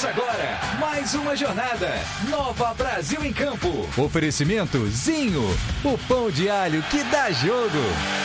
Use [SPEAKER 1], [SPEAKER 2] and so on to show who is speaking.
[SPEAKER 1] Começa agora mais uma jornada. Nova Brasil em Campo.
[SPEAKER 2] Oferecimento Zinho, o pão de alho que dá jogo.